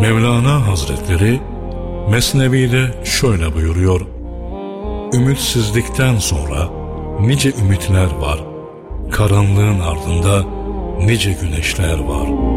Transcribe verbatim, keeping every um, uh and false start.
Mevlana Hazretleri Mesnevi'de şöyle buyuruyor: Ümitsizlikten sonra nice ümitler var, karanlığın ardında nice güneşler var.